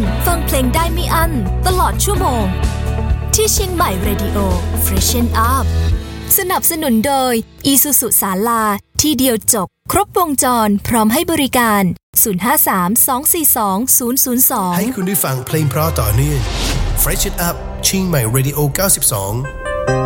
ฟังเพลงได้ไม่อั้นตลอดชั่วโมงที่เชียงใหม่ Radio Freshen Up สนับสนุนโดย Isuzu ศาลาที่เดียวจบครบวงจรพร้อมให้บริการ053-242-002 ให้คุณได้ฟังเพลงเพราะต่อเนื่อง Freshen Up เชียงใหม่ Radio 92